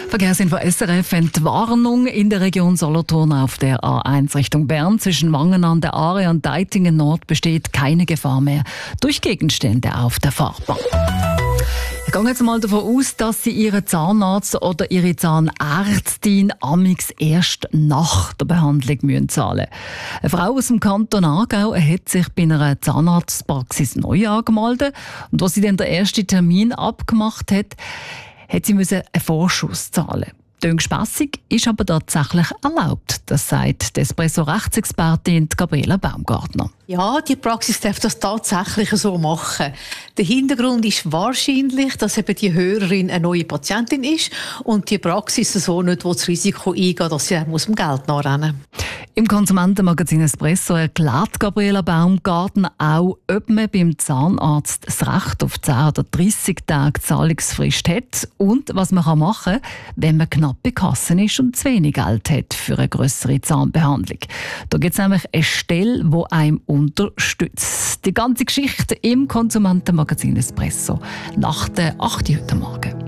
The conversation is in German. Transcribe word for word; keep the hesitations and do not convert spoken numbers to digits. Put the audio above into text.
Verkehrsinfo S R F Entwarnung in der Region Solothurn auf der A eins Richtung Bern. Zwischen Wangen an der Aare und Deitingen Nord besteht keine Gefahr mehr durch Gegenstände auf der Fahrbahn. Ich gehe jetzt mal davon aus, dass Sie Ihren Zahnarzt oder Ihre Zahnärztin amix erst nach der Behandlung müssen zahlen müssen. Eine Frau aus dem Kanton Aargau hat sich bei einer Zahnarztpraxis neu angemeldet. Und als sie dann den ersten Termin abgemacht hat, hat sie einen Vorschuss zahlen. Klingt spässig, ist aber tatsächlich erlaubt. Das sagt die Espresso-Rechtsexpertin Gabriela Baumgartner. Ja, die Praxis darf das tatsächlich so machen. Der Hintergrund ist wahrscheinlich, dass eben die Hörerin eine neue Patientin ist und die Praxis so nicht das Risiko eingehen, dass sie aus dem Geld nachrennen muss. Im Konsumentenmagazin Espresso erklärt Gabriela Baumgartner auch, ob man beim Zahnarzt das Recht auf zehn oder dreissig Tage Zahlungsfrist hat und was man machen kann, wenn man knapp bei Kassen ist und zu wenig Geld hat für eine grössere Zahnbehandlung. Da gibt es nämlich eine Stelle, die einem unterstützt. Die ganze Geschichte im Konsumentenmagazin Espresso nach der acht Uhr heute Morgen.